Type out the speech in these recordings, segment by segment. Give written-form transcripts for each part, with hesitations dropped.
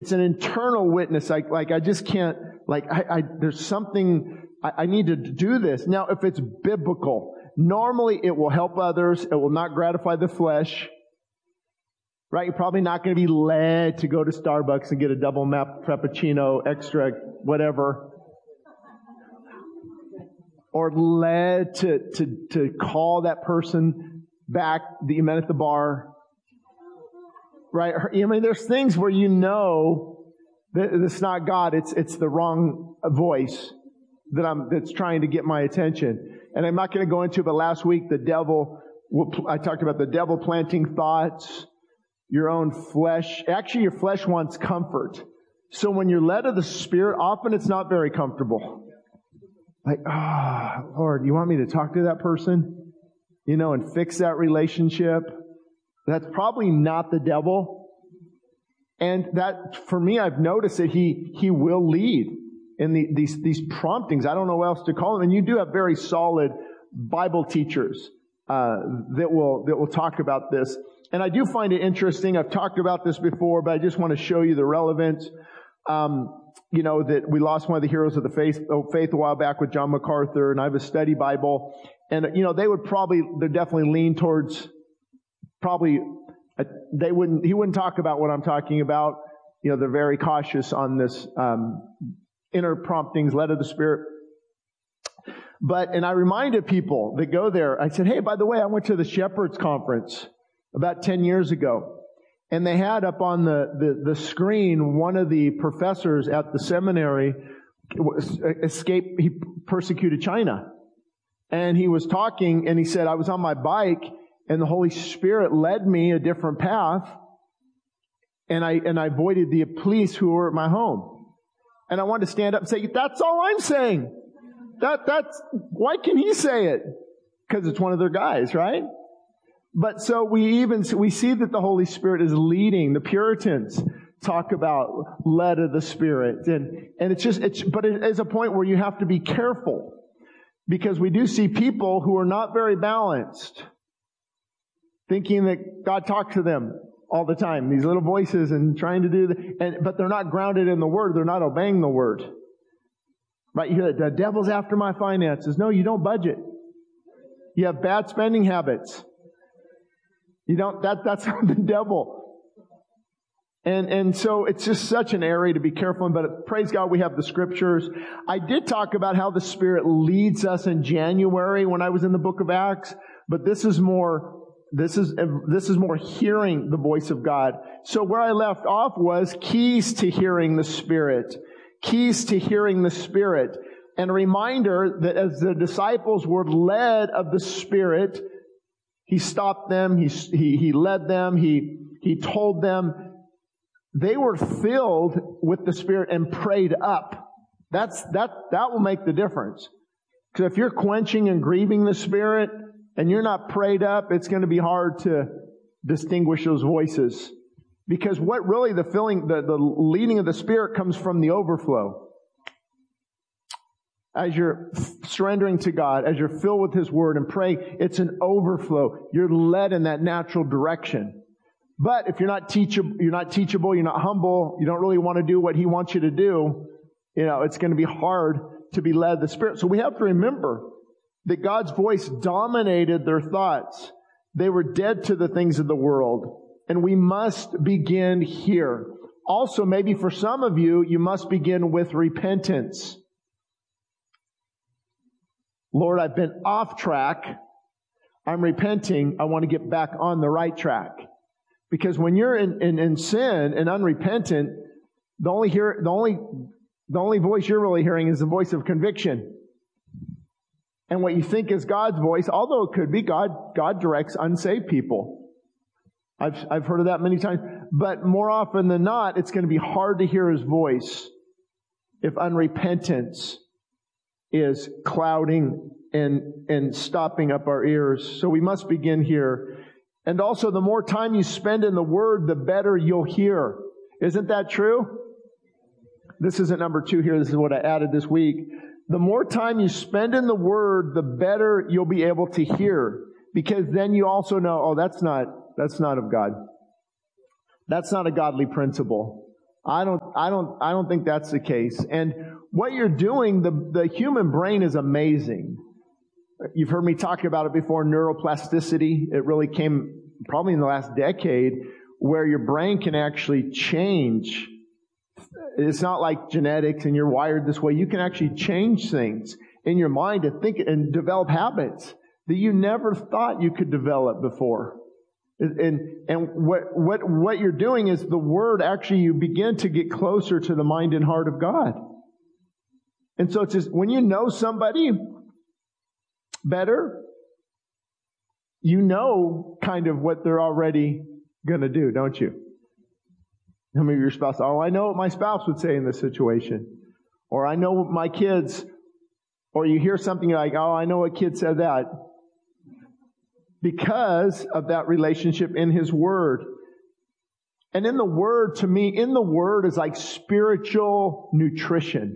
It's an internal witness. Like I just can't, there's something, I need to do this. Now, if it's biblical, normally it will help others. It will not gratify the flesh. Right? You're probably not going to be led to go to Starbucks and get a double map frappuccino, extra, whatever. Or led to call that person back that you met at the bar. Right? I mean, there's things where you know that it's not God, it's the wrong voice that's trying to get my attention. And I'm not going to go into it, but last week I talked about the devil planting thoughts, your own flesh. Actually, your flesh wants comfort. So when you're led of the Spirit, often it's not very comfortable. Like, Lord, you want me to talk to that person? And fix that relationship? That's probably not the devil. And that, for me, I've noticed that he will lead in these promptings. I don't know what else to call them. And you do have very solid Bible teachers that will talk about this. And I do find it interesting. I've talked about this before, but I just want to show you the relevance. That we lost one of the heroes of the faith a while back with John MacArthur, and I have a study Bible. And, they definitely lean towards he wouldn't talk about what I'm talking about. They're very cautious on this, inner promptings, led of the Spirit. And I reminded people that go there, I said, hey, by the way, I went to the Shepherds Conference about 10 years ago. And they had up on the screen, one of the professors at the seminary he persecuted China. And he was talking, and he said, I was on my bike, and the Holy Spirit led me a different path, and I avoided the police who were at my home. And I wanted to stand up and say, that's all I'm saying. Why can he say it? Because it's one of their guys, right? But so we see that the Holy Spirit is leading. The Puritans talk about led of the Spirit. And but it is a point where you have to be careful, because we do see people who are not very balanced, thinking that God talks to them all the time, these little voices, and trying to do but they're not grounded in the Word. They're not obeying the Word. Right? You hear, the devil's after my finances. No, you don't budget. You have bad spending habits. You don't, that's the devil. And so it's just such an area to be careful in, but praise God we have the Scriptures. I did talk about how the Spirit leads us in January when I was in the book of Acts, but this is more hearing the voice of God. So where I left off was keys to hearing the Spirit. Keys to hearing the Spirit. And a reminder that as the disciples were led of the Spirit, He stopped them, He led them, He told them. They were filled with the Spirit and prayed up. That will make the difference. Because if you're quenching and grieving the Spirit and you're not prayed up, it's going to be hard to distinguish those voices. Because what really the leading of the Spirit comes from the overflow. As you're surrendering to God, as you're filled with His Word and praying, it's an overflow. You're led in that natural direction. But if you're not teachable, you're not humble, you don't really want to do what He wants you to do, it's going to be hard to be led of the Spirit. So we have to remember that God's voice dominated their thoughts. They were dead to the things of the world. And we must begin here. Also, maybe for some of you, you must begin with repentance. Lord, I've been off track. I'm repenting. I want to get back on the right track. Because when you're in sin and unrepentant, the only voice you're really hearing is the voice of conviction. And what you think is God's voice, although it could be God directs unsaved people. I've heard of that many times. But more often than not, it's going to be hard to hear His voice if unrepentance is clouding and stopping up our ears. So we must begin here. And also, the more time you spend in the Word, the better you'll hear. Isn't that true? This isn't number 2 here. This is what I added this week. The more time you spend in the Word, the better you'll be able to hear. Because then you also know, that's not of God. That's not a godly principle. I don't think that's the case. And what you're doing, the human brain is amazing. You've heard me talk about it before, neuroplasticity. It really came probably in the last decade, where your brain can actually change. It's not like genetics and you're wired this way. You can actually change things in your mind to think and develop habits that you never thought you could develop before. And what you're doing is the Word, actually you begin to get closer to the mind and heart of God. And so it's just, when you know somebody better, you know kind of what they're already going to do, don't you? How many of your spouse, I know what my spouse would say in this situation. Or I know what my kids, or you hear something like, I know what kid said that. Because of that relationship in His Word. And in the Word, to me, in the Word is like spiritual nutrition.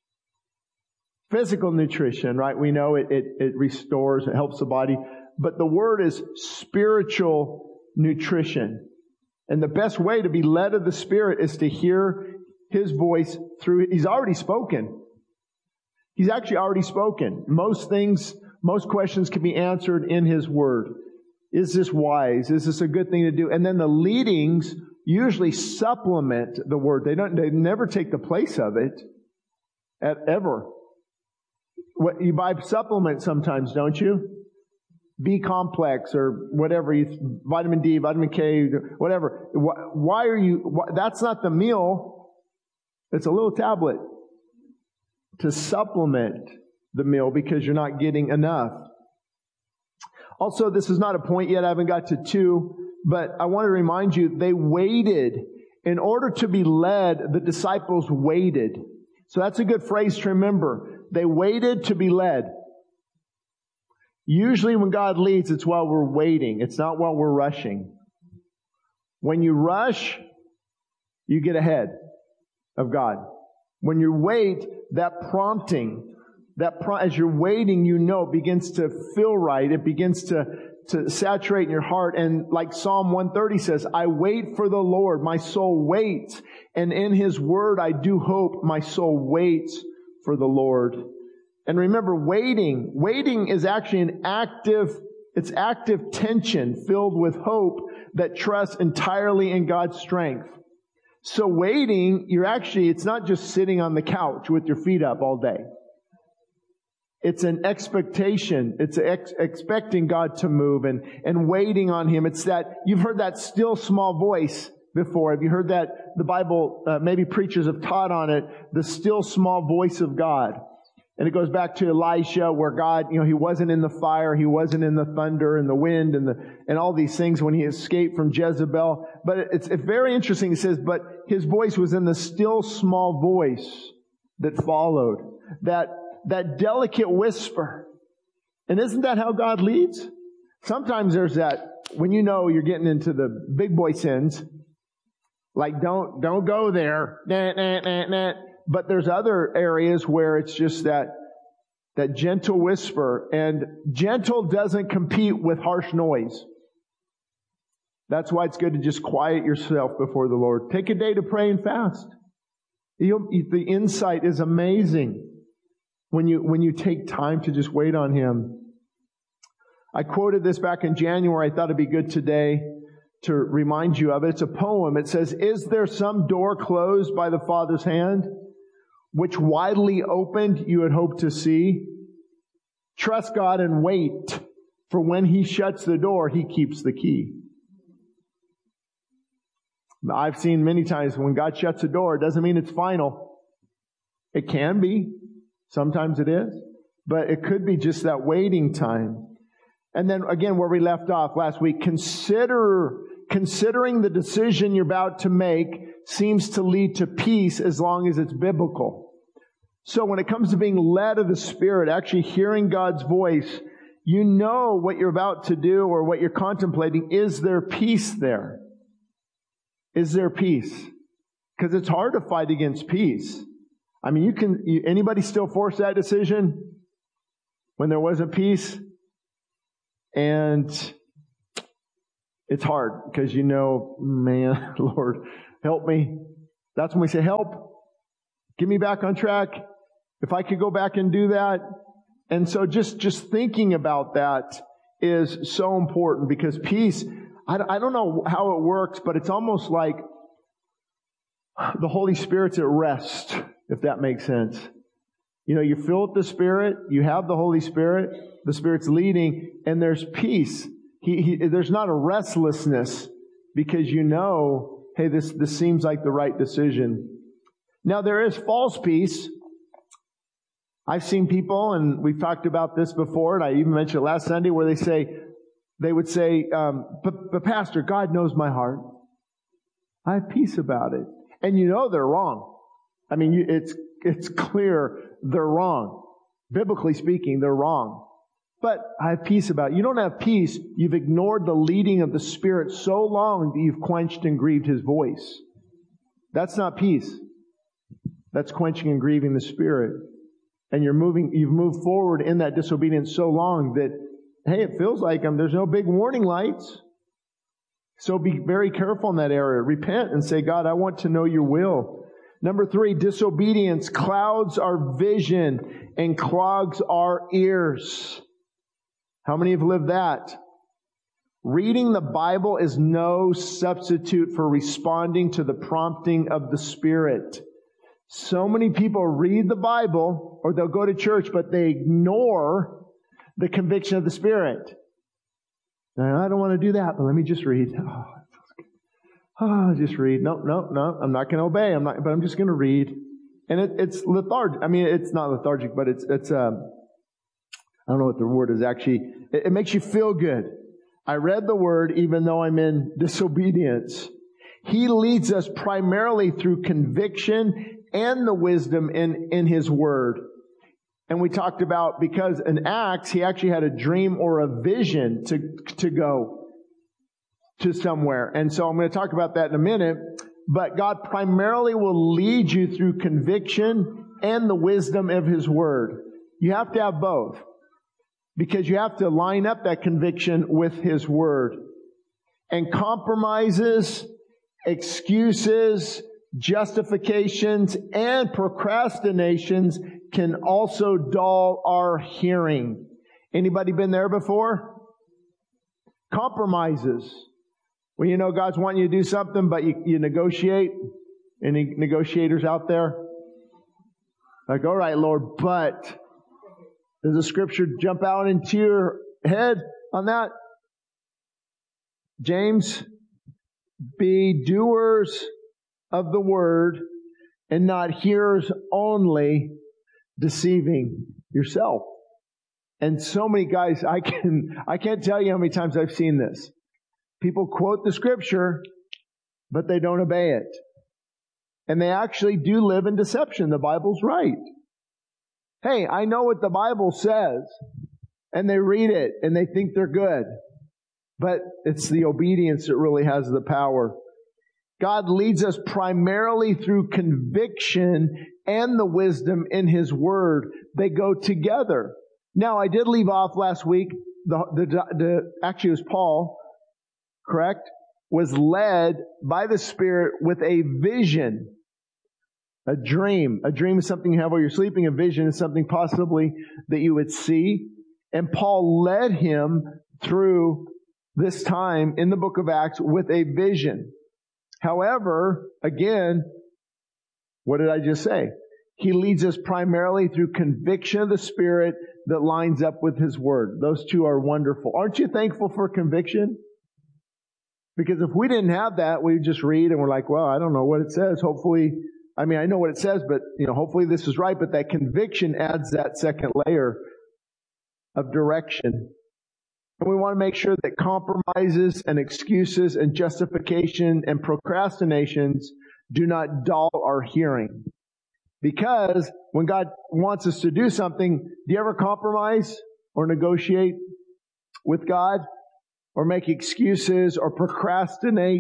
Physical nutrition, right? We know it restores, it helps the body. But the Word is spiritual nutrition. And the best way to be led of the Spirit is to hear His voice through, He's already spoken. He's actually already spoken. Most questions can be answered in His Word. Is this wise? Is this a good thing to do? And then the leadings usually supplement the Word. They never take the place of it, ever. You buy supplements sometimes, don't you? B complex or whatever, vitamin D, vitamin K, whatever. That's not the meal. It's a little tablet to supplement the meal because you're not getting enough. Also, this is not a point yet. I haven't got to 2, but I want to remind you, they waited. In order to be led, the disciples waited. So that's a good phrase to remember. They waited to be led. Usually when God leads, it's while we're waiting. It's not while we're rushing. When you rush, you get ahead of God. When you wait, that prompting, as you're waiting, it begins to feel right. It begins to saturate in your heart. And like Psalm 130 says, I wait for the Lord. My soul waits. And in His Word, I do hope. My soul waits for the Lord. And remember, waiting is actually it's active tension filled with hope that trusts entirely in God's strength. So waiting, it's not just sitting on the couch with your feet up all day. It's an expectation. It's expecting God to move and waiting on Him. It's that, you've heard that still small voice before. Have you heard that? The Bible, maybe preachers have taught on it, the still small voice of God. And it goes back to Elisha, where God, he wasn't in the fire, He wasn't in the thunder and the wind and all these things when he escaped from Jezebel. But it's very interesting. It says, but His voice was in the still small voice that followed. That delicate whisper. And isn't that how God leads? Sometimes there's that, when you're getting into the big boy sins, like don't go there. Nah, nah, nah, nah. But there's other areas where it's just that gentle whisper. And gentle doesn't compete with harsh noise. That's why it's good to just quiet yourself before the Lord. Take a day to pray and fast. The insight is amazing when you take time to just wait on Him. I quoted this back in January. I thought it'd be good today to remind you of it. It's a poem. It says, is there some door closed by the Father's hand, which widely opened you had hoped to see? Trust God and wait, for when He shuts the door, He keeps the key. I've seen many times when God shuts a door, it doesn't mean it's final. It can be. Sometimes it is. But it could be just that waiting time. And then again, where we left off last week, considering the decision you're about to make seems to lead to peace as long as it's biblical. So when it comes to being led of the Spirit, actually hearing God's voice, you know what you're about to do or what you're contemplating. Is there peace there? Is there peace? Because it's hard to fight against peace. I mean, anybody still force that decision when there wasn't peace? And it's hard because man, Lord, help me. That's when we say, help, get me back on track. If I could go back and do that. And so just thinking about that is so important, because peace, I don't know how it works, but it's almost like the Holy Spirit's at rest, if that makes sense. You know, you fill with the Spirit, you have the Holy Spirit, the Spirit's leading, and there's peace. There's not a restlessness, because you know, hey, this seems like the right decision. Now, there is false peace. I've seen people, and we've talked about this before, and I even mentioned it last Sunday, where they would say, but Pastor, God knows my heart. I have peace about it. And you know they're wrong. I mean, it's clear they're wrong. Biblically speaking, they're wrong. But I have peace about it. You don't have peace. You've ignored the leading of the Spirit so long that you've quenched and grieved His voice. That's not peace. That's quenching and grieving the Spirit. And you've moved forward in that disobedience so long that, hey, it feels like there's no big warning lights. So be very careful in that area. Repent and say, God, I want to know your will. Number 3, disobedience clouds our vision and clogs our ears. How many have lived that? Reading the Bible is no substitute for responding to the prompting of the Spirit. So many people read the Bible, or they'll go to church, but they ignore the conviction of the Spirit. Now, I don't want to do that, but let me just read. Just read. No, I'm not going to obey. But I'm just going to read. And it's lethargic. I mean, it's not lethargic, but it's I don't know what the word is actually. It makes you feel good. I read the Word even though I'm in disobedience. He leads us primarily through conviction and the wisdom in His Word. And we talked about, because in Acts, he actually had a dream or a vision to go to somewhere. And so I'm going to talk about that in a minute. But God primarily will lead you through conviction and the wisdom of His Word. You have to have both, because you have to line up that conviction with His Word. And compromises, excuses, justifications, and procrastinations can also dull our hearing. Anybody been there before? Compromises. Well, you know God's wanting you to do something, but you negotiate. Any negotiators out there? Like, all right, Lord, but does the Scripture jump out into your head on that? James, be doers of the word and not hearers only, deceiving yourself. And so many guys, I can't tell you how many times I've seen this. People quote the Scripture, but they don't obey it. And they actually do live in deception. The Bible's right. Hey, I know what the Bible says. And they read it and they think they're good. But it's the obedience that really has the power. God leads us primarily through conviction and the wisdom in His Word. They go together. Now, I did leave off last week, actually it was Paul, correct? Was led by the Spirit with a vision, a dream. A dream is something you have while you're sleeping. A vision is something possibly that you would see. And Paul led him through this time in the book of Acts with a vision. However, again, what did I just say? He leads us primarily through conviction of the Spirit that lines up with His Word. Those two are wonderful. Aren't you thankful for conviction? Because if we didn't have that, we just read and we're like, well, I don't know what it says. Hopefully, I know what it says, but hopefully this is right. But that conviction adds that second layer of direction. And we want to make sure that compromises and excuses and justification and procrastinations do not dull our hearing. Because when God wants us to do something, do you ever compromise or negotiate with God? Or make excuses or procrastinate?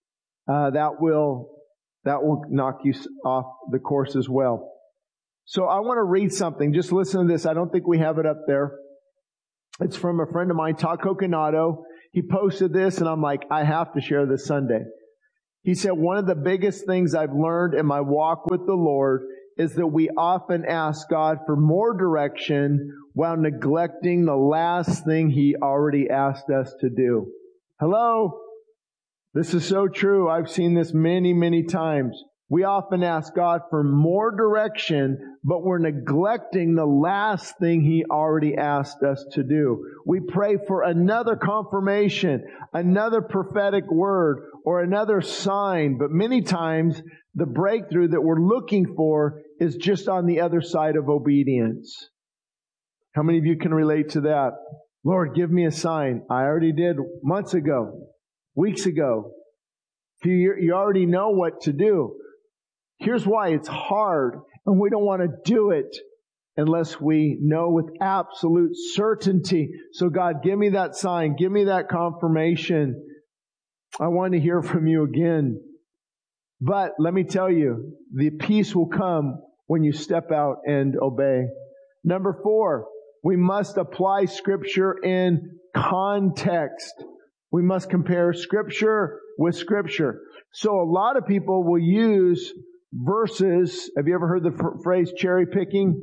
That will knock you off the course as well. So I want to read something. Just listen to this. I don't think we have it up there. It's from a friend of mine, Todd Coconato. He posted this, and I'm like, I have to share this Sunday. He said, one of the biggest things I've learned in my walk with the Lord is that we often ask God for more direction while neglecting the last thing He already asked us to do. Hello? This is so true. I've seen this many, many times. We often ask God for more direction, but we're neglecting the last thing He already asked us to do. We pray for another confirmation, another prophetic word, or another sign, but many times the breakthrough that we're looking for is just on the other side of obedience. How many of you can relate to that? Lord, give me a sign. I already did months ago, weeks ago. You already know what to do. Here's why it's hard, and we don't want to do it unless we know with absolute certainty. So God, give me that sign. Give me that confirmation. I want to hear from you again. But let me tell you, the peace will come when you step out and obey. Number 4, we must apply Scripture in context. We must compare Scripture with Scripture. So a lot of people will use verses. Have you ever heard the phrase cherry picking?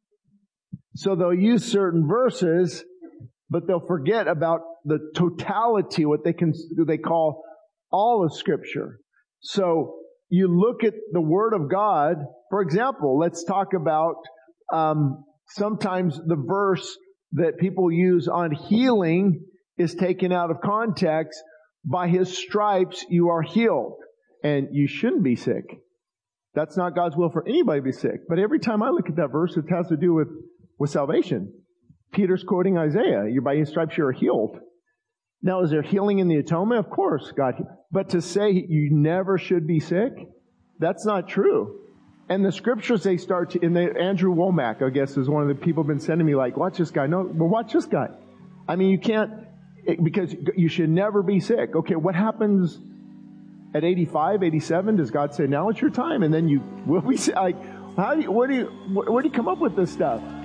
So they'll use certain verses, but they'll forget about the totality, what they call all of Scripture. So you look at the Word of God. For example, let's talk about sometimes the verse that people use on healing is taken out of context. By His stripes you are healed, and you shouldn't be sick. That's not God's will for anybody to be sick. But every time I look at that verse, it has to do with salvation. Peter's quoting Isaiah. By His stripes you are healed. Now, is there healing in the atonement? Of course, God. But to say you never should be sick, that's not true. And the scriptures, they start to, Andrew Womack, I guess, is one of the people have been sending me like, watch this guy. No, well, watch this guy. I mean, you can't, because you should never be sick. Okay, what happens at 85, 87? Does God say, now it's your time? And then you will be sick? Like, where do you come up with this stuff?